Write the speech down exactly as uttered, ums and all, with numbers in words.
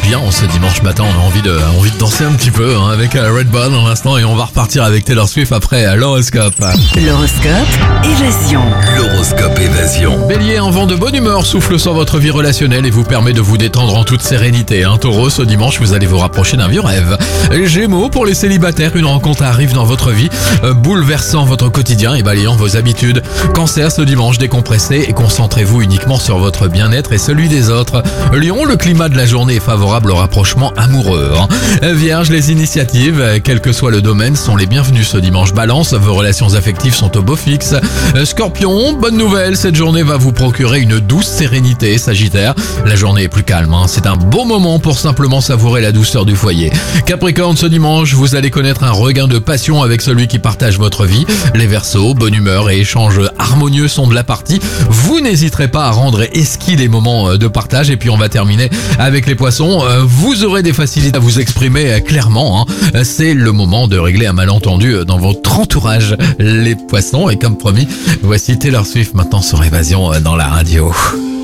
bien ce dimanche matin. On a envie de, envie de danser un petit peu hein, avec Redbone dans l'instant et on va repartir avec Taylor Swift après l'horoscope. L'horoscope Évasion. L'horoscope Évasion. Bélier, un vent de bonne humeur souffle sur votre vie relationnelle et vous permet de vous détendre en toute sérénité. Hein, Taureau, ce dimanche, vous allez vous rapprocher d'un vieux rêve. Gémeaux, pour les célibataires, une rencontre arrive dans votre vie, euh, bouleversant votre quotidien et balayant vos habitudes. Cancer, ce dimanche, décompressez et concentrez-vous uniquement sur votre bien-être et celui des autres. Lion, le climat de la journée est favorable au rapprochement amoureux. Hein. Vierge, les initiatives, quel que soit le domaine, sont les bienvenues ce dimanche. Balance, vos relations affectives sont au beau fixe. Scorpion, bonne nouvelle, cette journée va vous procurer une douce sérénité. Sagittaire, la journée est plus calme. Hein. C'est un beau moment pour simplement savourer la douceur du foyer. Capricorne, ce dimanche, vous allez connaître un regain de passion avec celui qui partage votre vie. Les Verseaux, bonne humeur et échanges harmonieux sont de la partie. Vous n'hésiterez pas à rendre esquis les moments de partage. Et puis on va terminer avec les Poissons. Vous aurez des facilités à vous exprimer clairement. Hein. C'est le moment de régler un malentendu dans votre entourage, les Poissons. Et comme promis, voici Taylor Swift maintenant sur Évasion dans la radio.